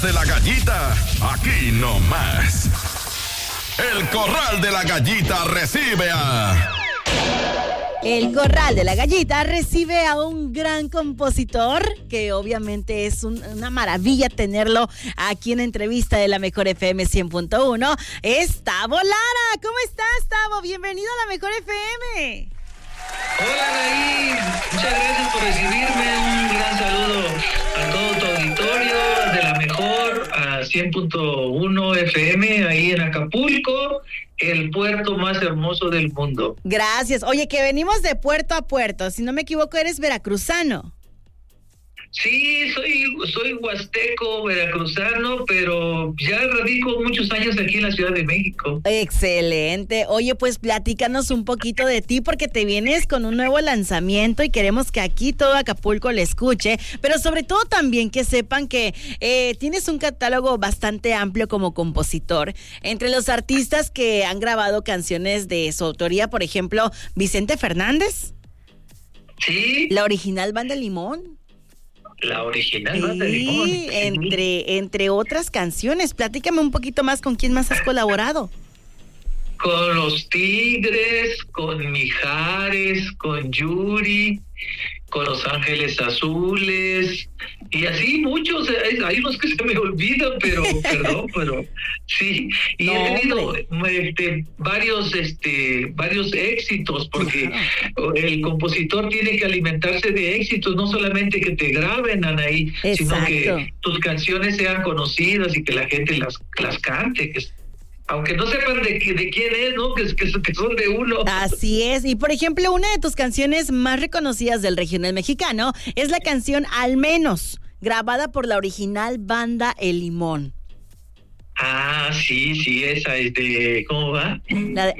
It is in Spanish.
De la Gallita, aquí no más. El Corral de la Gallita recibe a... El Corral de la Gallita recibe a un gran compositor que obviamente es una maravilla tenerlo aquí en entrevista de la Mejor FM 100.1. Es Tavo Lara. ¿Cómo estás, Tavo? Bienvenido a la Mejor FM. Hola, Anaí. Muchas gracias por recibirme. Un gran saludo a todo tu auditorio de la Mejor, a 100.1 FM, ahí en Acapulco, el puerto más hermoso del mundo. Gracias. Oye, que venimos de puerto a puerto. Si no me equivoco, eres veracruzano. Sí, soy huasteco, veracruzano, pero ya radico muchos años aquí en la Ciudad de México. Excelente. Oye, pues platícanos un poquito de ti porque te vienes con un nuevo lanzamiento y queremos que aquí todo Acapulco le escuche, pero sobre todo también que sepan que tienes un catálogo bastante amplio como compositor. Entre los artistas que han grabado canciones de su autoría, por ejemplo, Vicente Fernández. Sí. La original Banda Limón. La original Banda Limón. Sí, entre otras canciones. Platícame un poquito más con quién más has colaborado. Con Los Tigres, con Mijares, con Yuri, con Los Ángeles Azules, y así muchos, hay unos que se me olvidan, pero perdón, pero sí, y no, he tenido varios éxitos, porque el compositor tiene que alimentarse de éxitos, no solamente que te graben, Anaí, sino que tus canciones sean conocidas y que la gente las cante, aunque no sepan de quién es, ¿no? Que son de uno. Así es. Y, por ejemplo, una de tus canciones más reconocidas del regional mexicano es la canción Al Menos, grabada por la original Banda El Limón. Ah, sí, esa es de... ¿Cómo va? La de